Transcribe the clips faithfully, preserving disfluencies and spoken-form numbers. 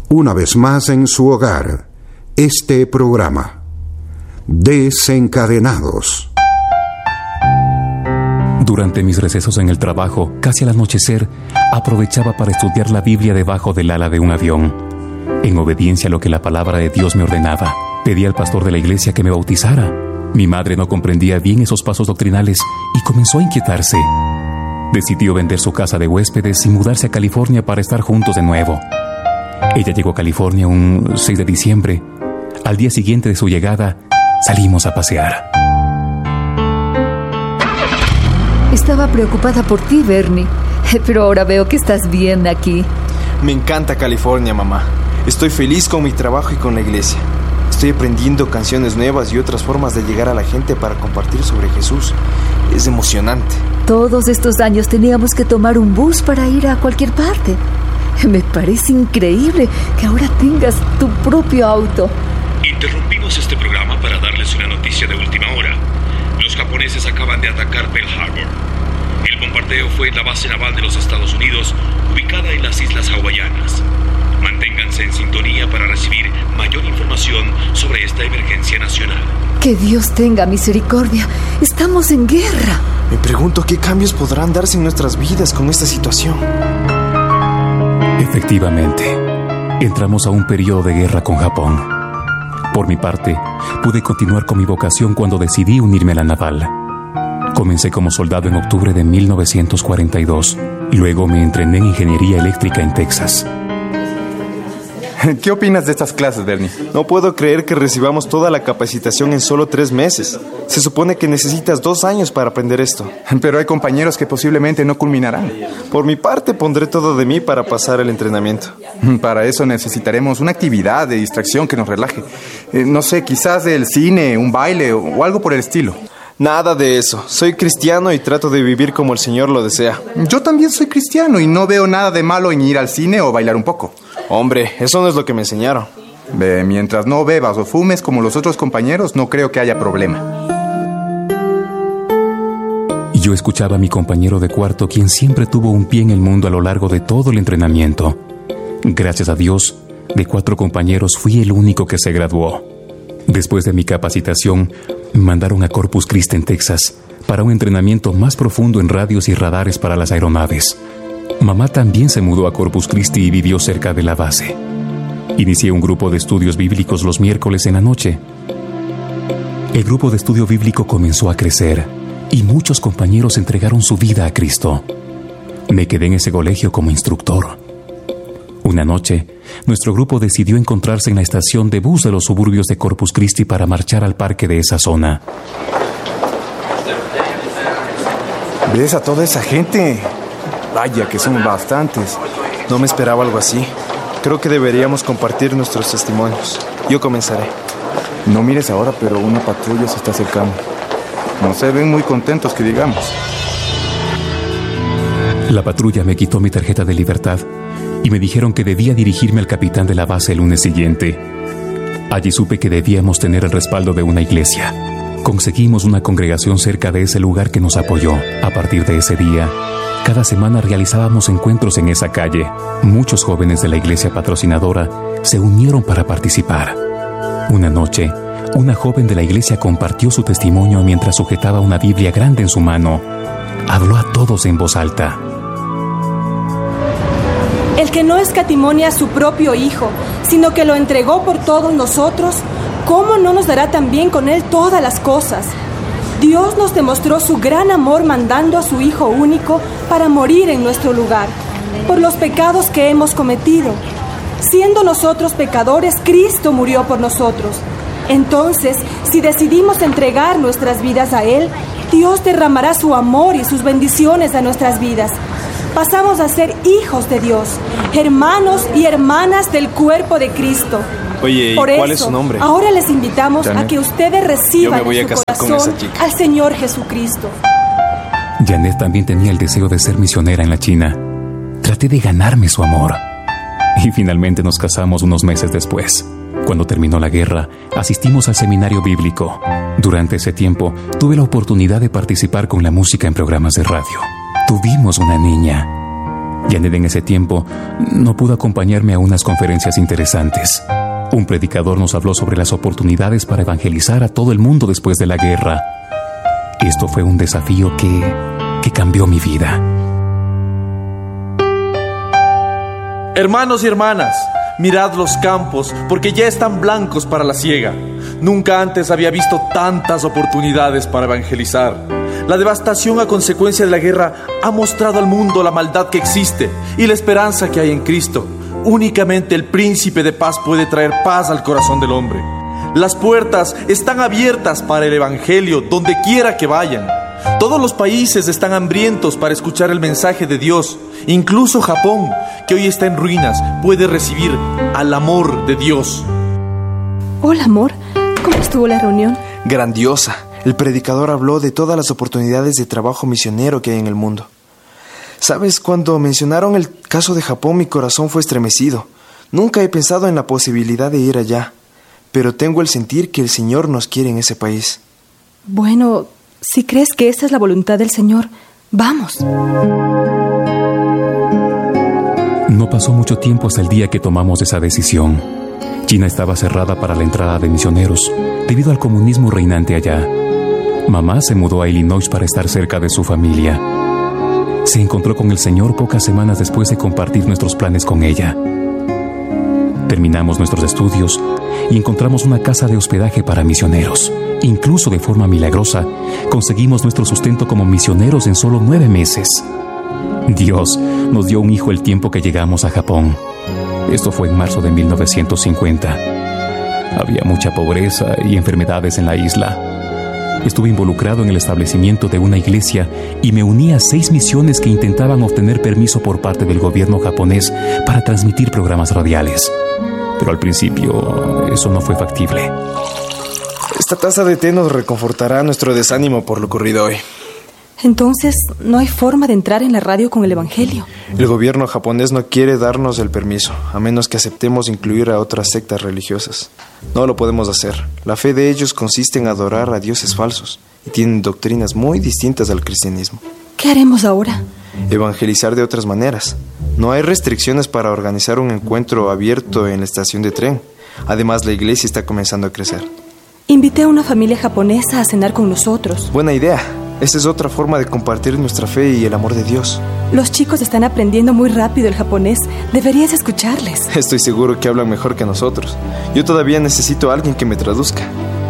una vez más en su hogar, este programa, Desencadenados. Durante mis recesos en el trabajo, casi al anochecer, aprovechaba para estudiar la Biblia debajo del ala de un avión. En obediencia a lo que la palabra de Dios me ordenaba, pedí al pastor de la iglesia que me bautizara. Mi madre no comprendía bien esos pasos doctrinales y comenzó a inquietarse. Decidió vender su casa de huéspedes y mudarse a California para estar juntos de nuevo. Ella llegó a California un seis de diciembre. Al día siguiente de su llegada, salimos a pasear. Estaba preocupada por ti, Bernie, pero ahora veo que estás bien aquí. Me encanta California, mamá. Estoy feliz con mi trabajo y con la iglesia. Estoy aprendiendo canciones nuevas y otras formas de llegar a la gente para compartir sobre Jesús. Es emocionante. Todos estos años teníamos que tomar un bus para ir a cualquier parte. Me parece increíble que ahora tengas tu propio auto. Interrumpimos este programa para darles una noticia de última hora. Los japoneses acaban de atacar Pearl Harbor. El bombardeo fue en la base naval de los Estados Unidos, ubicada en las Islas Hawaianas. Manténganse en sintonía para recibir mayor información sobre esta emergencia nacional. Que Dios tenga misericordia. Estamos en guerra. Me pregunto qué cambios podrán darse en nuestras vidas con esta situación. Efectivamente, entramos a un periodo de guerra con Japón. Por mi parte, pude continuar con mi vocación cuando decidí unirme a la naval. Comencé como soldado en octubre de mil novecientos cuarenta y dos. Luego me entrené en ingeniería eléctrica en Texas. ¿Qué opinas de estas clases, Bernie? No puedo creer que recibamos toda la capacitación en solo tres meses. Se supone que necesitas dos años para aprender esto. Pero hay compañeros que posiblemente no culminarán. Por mi parte, pondré todo de mí para pasar el entrenamiento. Para eso necesitaremos una actividad de distracción que nos relaje. Eh, no sé, quizás el cine, un baile o, o algo por el estilo. Nada de eso. Soy cristiano y trato de vivir como el Señor lo desea. Yo también soy cristiano y no veo nada de malo en ir al cine o bailar un poco. Hombre, eso no es lo que me enseñaron. Ve, mientras no bebas o fumes como los otros compañeros, no creo que haya problema. Yo escuchaba a mi compañero de cuarto, quien siempre tuvo un pie en el mundo a lo largo de todo el entrenamiento. Gracias a Dios, de cuatro compañeros fui el único que se graduó. Después de mi capacitación, me mandaron a Corpus Christi en Texas para un entrenamiento más profundo en radios y radares para las aeronaves. Mamá también se mudó a Corpus Christi y vivió cerca de la base. Inicié un grupo de estudios bíblicos los miércoles en la noche. El grupo de estudio bíblico comenzó a crecer y muchos compañeros entregaron su vida a Cristo. Me quedé en ese colegio como instructor. Una noche, nuestro grupo decidió encontrarse en la estación de bus de los suburbios de Corpus Christi para marchar al parque de esa zona. ¿Ves a toda esa gente? Vaya, que son bastantes. No me esperaba algo así. Creo que deberíamos compartir nuestros testimonios. Yo comenzaré. No mires ahora, pero una patrulla se está acercando. No se ven muy contentos, que digamos. La patrulla me quitó mi tarjeta de libertad y me dijeron que debía dirigirme al capitán de la base el lunes siguiente. Allí supe que debíamos tener el respaldo de una iglesia. Conseguimos una congregación cerca de ese lugar que nos apoyó. A partir de ese día, cada semana realizábamos encuentros en esa calle. Muchos jóvenes de la iglesia patrocinadora se unieron para participar. Una noche, una joven de la iglesia compartió su testimonio mientras sujetaba una Biblia grande en su mano. Habló a todos en voz alta. El que no escatimó a su propio Hijo, sino que lo entregó por todos nosotros, ¿cómo no nos dará también con Él todas las cosas? Dios nos demostró su gran amor mandando a su Hijo único para morir en nuestro lugar, por los pecados que hemos cometido. Siendo nosotros pecadores, Cristo murió por nosotros. Entonces, si decidimos entregar nuestras vidas a Él, Dios derramará su amor y sus bendiciones a nuestras vidas. Pasamos a ser hijos de Dios, hermanos y hermanas del cuerpo de Cristo. Oye, ¿y Por cuál eso, es su nombre? Ahora les invitamos Janet. a que ustedes reciban en su corazón al Señor Jesucristo. Janet también tenía el deseo de ser misionera en la China. Traté de ganarme su amor. Y finalmente nos casamos unos meses después. Cuando terminó la guerra, asistimos al seminario bíblico. Durante ese tiempo, tuve la oportunidad de participar con la música en programas de radio. Tuvimos una niña. Janet en ese tiempo no pudo acompañarme a unas conferencias interesantes. Un predicador nos habló sobre las oportunidades para evangelizar a todo el mundo después de la guerra. Esto fue un desafío que, que cambió mi vida. Hermanos y hermanas, mirad los campos, porque ya están blancos para la siega. Nunca antes había visto tantas oportunidades para evangelizar. La devastación a consecuencia de la guerra ha mostrado al mundo la maldad que existe y la esperanza que hay en Cristo. Únicamente el príncipe de paz puede traer paz al corazón del hombre. Las puertas están abiertas para el evangelio donde quiera que vayan. Todos los países están hambrientos para escuchar el mensaje de Dios. Incluso Japón, que hoy está en ruinas, puede recibir al amor de Dios. Hola, amor. ¿Cómo estuvo la reunión? Grandiosa. El predicador habló de todas las oportunidades de trabajo misionero que hay en el mundo. ¿Sabes? Cuando mencionaron el caso de Japón, mi corazón fue estremecido. Nunca he pensado en la posibilidad de ir allá, pero tengo el sentir que el Señor nos quiere en ese país. Bueno, si crees que esa es la voluntad del Señor, vamos. No pasó mucho tiempo hasta el día que tomamos esa decisión. China estaba cerrada para la entrada de misioneros debido al comunismo reinante allá. Mamá se mudó a Illinois para estar cerca de su familia. Se encontró con el Señor pocas semanas después de compartir nuestros planes con ella. Terminamos nuestros estudios y encontramos una casa de hospedaje para misioneros. Incluso de forma milagrosa, conseguimos nuestro sustento como misioneros en solo nueve meses. Dios nos dio un hijo el tiempo que llegamos a Japón. Esto fue en marzo de mil novecientos cincuenta. Había mucha pobreza y enfermedades en la isla. Estuve involucrado en el establecimiento de una iglesia y me uní a seis misiones que intentaban obtener permiso por parte del gobierno japonés para transmitir programas radiales. Pero al principio eso no fue factible. Esta taza de té nos reconfortará nuestro desánimo por lo ocurrido hoy. Entonces, no hay forma de entrar en la radio con el evangelio. El gobierno japonés no quiere darnos el permiso, a menos que aceptemos incluir a otras sectas religiosas. No lo podemos hacer. La fe de ellos consiste en adorar a dioses falsos y tienen doctrinas muy distintas al cristianismo. ¿Qué haremos ahora? Evangelizar de otras maneras. No hay restricciones para organizar un encuentro abierto en la estación de tren. Además, la iglesia está comenzando a crecer. Invité a una familia japonesa a cenar con nosotros. Buena idea. Esa es otra forma de compartir nuestra fe y el amor de Dios. Los chicos están aprendiendo muy rápido el japonés. Deberías escucharles. Estoy seguro que hablan mejor que nosotros. Yo todavía necesito a alguien que me traduzca.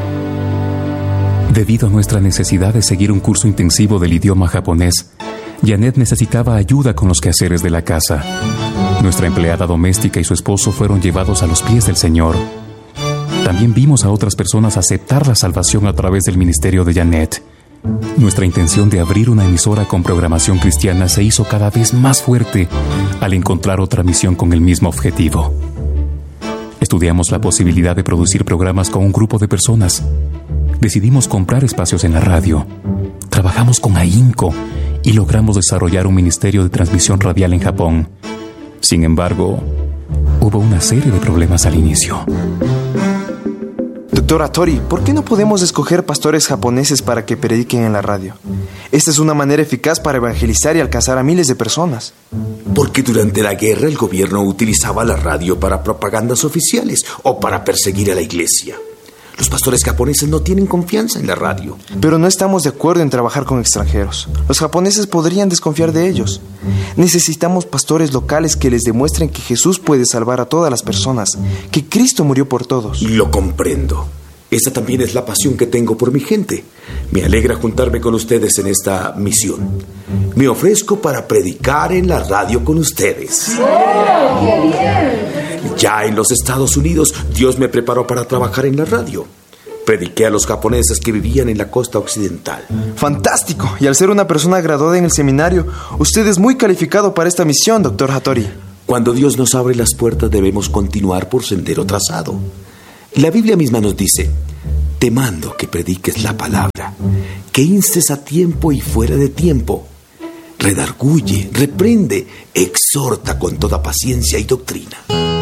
Debido a nuestra necesidad de seguir un curso intensivo del idioma japonés, Janet necesitaba ayuda con los quehaceres de la casa. Nuestra empleada doméstica y su esposo fueron llevados a los pies del Señor. También vimos a otras personas aceptar la salvación a través del ministerio de Janet. Nuestra intención de abrir una emisora con programación cristiana se hizo cada vez más fuerte al encontrar otra misión con el mismo objetivo. Estudiamos la posibilidad de producir programas con un grupo de personas. Decidimos comprar espacios en la radio. Trabajamos con ahínco y logramos desarrollar un ministerio de transmisión radial en Japón. Sin embargo, hubo una serie de problemas al inicio. Doctor Hattori, ¿por qué no podemos escoger pastores japoneses para que prediquen en la radio? Esta es una manera eficaz para evangelizar y alcanzar a miles de personas. Porque durante la guerra el gobierno utilizaba la radio para propagandas oficiales o para perseguir a la iglesia. Los pastores japoneses no tienen confianza en la radio. Pero no estamos de acuerdo en trabajar con extranjeros. Los japoneses podrían desconfiar de ellos. Necesitamos pastores locales que les demuestren que Jesús puede salvar a todas las personas, que Cristo murió por todos. Lo comprendo. Esa también es la pasión que tengo por mi gente. Me alegra juntarme con ustedes en esta misión. Me ofrezco para predicar en la radio con ustedes. ¡Oh, qué bien! Ya en los Estados Unidos, Dios me preparó para trabajar en la radio. Prediqué a los japoneses que vivían en la costa occidental. ¡Fantástico! Y al ser una persona graduada en el seminario, usted es muy calificado para esta misión, doctor Hattori. Cuando Dios nos abre las puertas, debemos continuar por sendero trazado. La Biblia misma nos dice: te mando que prediques la palabra, que instes a tiempo y fuera de tiempo. Redarguye, reprende, exhorta con toda paciencia y doctrina.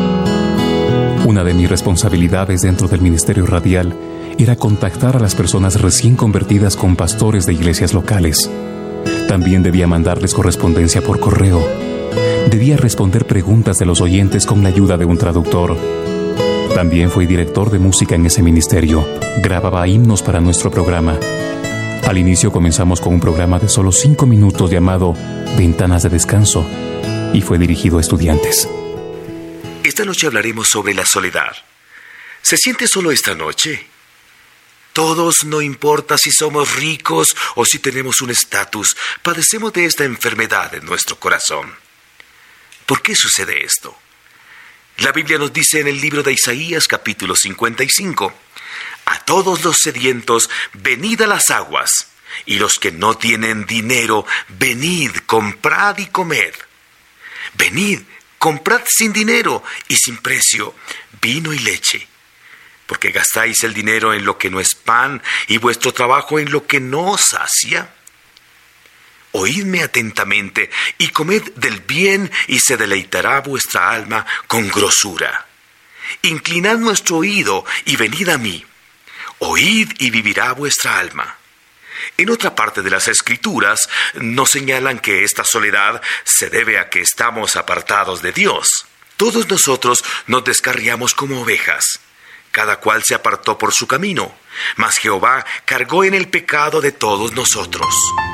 Una de mis responsabilidades dentro del ministerio radial era contactar a las personas recién convertidas con pastores de iglesias locales. También debía mandarles correspondencia por correo. Debía responder preguntas de los oyentes con la ayuda de un traductor. También fui director de música en ese ministerio. Grababa himnos para nuestro programa. Al inicio comenzamos con un programa de solo cinco minutos llamado Ventanas de Descanso, y fue dirigido a estudiantes. Esta noche hablaremos sobre la soledad. ¿Se siente solo esta noche? Todos, no importa si somos ricos o si tenemos un estatus, padecemos de esta enfermedad en nuestro corazón. ¿Por qué sucede esto? La Biblia nos dice en el libro de Isaías, capítulo cincuenta y cinco, a todos los sedientos, venid a las aguas, y los que no tienen dinero, venid, comprad y comed. Venid, comprad sin dinero y sin precio vino y leche, porque gastáis el dinero en lo que no es pan y vuestro trabajo en lo que no os sacia. Oídme atentamente y comed del bien y se deleitará vuestra alma con grosura. Inclinad nuestro oído y venid a mí. Oíd y vivirá vuestra alma. En otra parte de las Escrituras nos señalan que esta soledad se debe a que estamos apartados de Dios. Todos nosotros nos descarriamos como ovejas. Cada cual se apartó por su camino, mas Jehová cargó en el pecado de todos nosotros.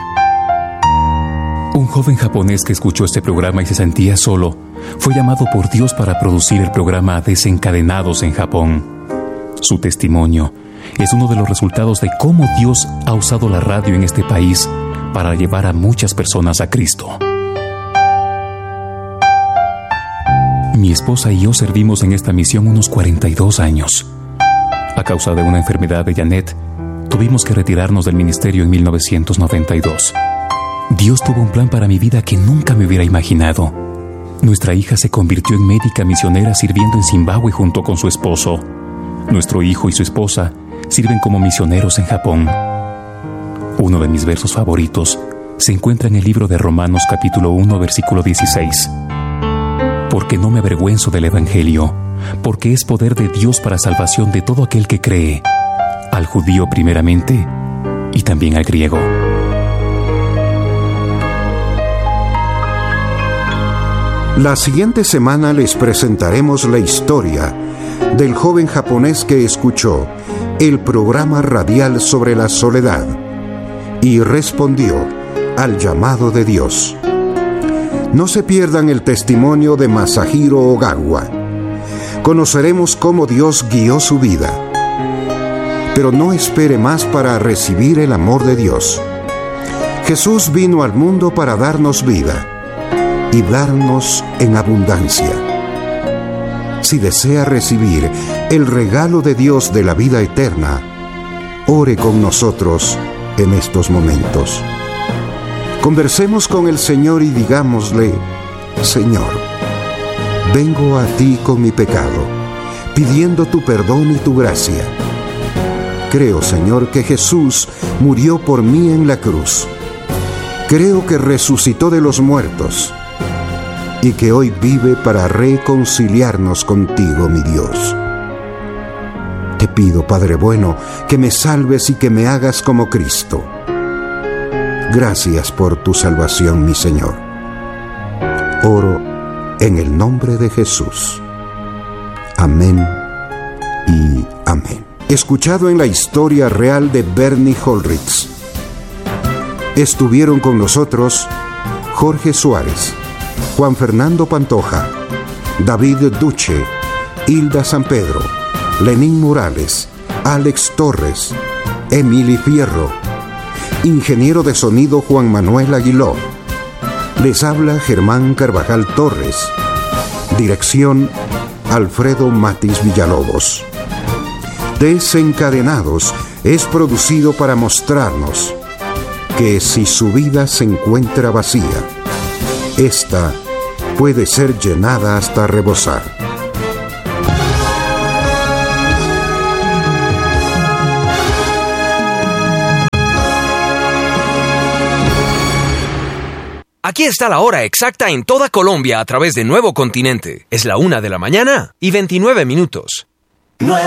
Un joven japonés que escuchó este programa y se sentía solo, fue llamado por Dios para producir el programa Desencadenados en Japón. Su testimonio es uno de los resultados de cómo Dios ha usado la radio en este país para llevar a muchas personas a Cristo. Mi esposa y yo servimos en esta misión unos cuarenta y dos años. A causa de una enfermedad de Janet, tuvimos que retirarnos del ministerio en mil novecientos noventa y dos. Dios tuvo un plan para mi vida que nunca me hubiera imaginado. Nuestra hija se convirtió en médica misionera sirviendo en Zimbabue junto con su esposo. Nuestro hijo y su esposa sirven como misioneros en Japón. Uno de mis versos favoritos se encuentra en el libro de Romanos capítulo uno, versículo dieciséis. Porque no me avergüenzo del Evangelio, porque es poder de Dios para salvación de todo aquel que cree, al judío primeramente y también al griego. La siguiente semana les presentaremos la historia del joven japonés que escuchó el programa radial sobre la soledad y respondió al llamado de Dios. No se pierdan el testimonio de Masahiro Ogawa. Conoceremos cómo Dios guió su vida. Pero no espere más para recibir el amor de Dios. Jesús vino al mundo para darnos vida y darnos en abundancia. Si desea recibir el regalo de Dios de la vida eterna, ore con nosotros en estos momentos. Conversemos con el Señor y digámosle: Señor, vengo a ti con mi pecado, pidiendo tu perdón y tu gracia. Creo, Señor, que Jesús murió por mí en la cruz. Creo que resucitó de los muertos y que hoy vive para reconciliarnos contigo, mi Dios. Te pido, Padre bueno, que me salves y que me hagas como Cristo. Gracias por tu salvación, mi Señor. Oro en el nombre de Jesús. Amén y amén. Escuchado en la historia real de Bernie Holrich. Estuvieron con nosotros Jorge Suárez, Juan Fernando Pantoja, David Duche, Hilda San Pedro, Lenín Morales, Alex Torres, Emily Fierro, ingeniero de sonido Juan Manuel Aguiló. Les habla Germán Carvajal Torres. Dirección Alfredo Matis Villalobos. Desencadenados es producido para mostrarnos que si su vida se encuentra vacía, esta puede ser llenada hasta rebosar. Aquí está la hora exacta en toda Colombia a través de Nuevo Continente. Es la una de la mañana y veintinueve minutos.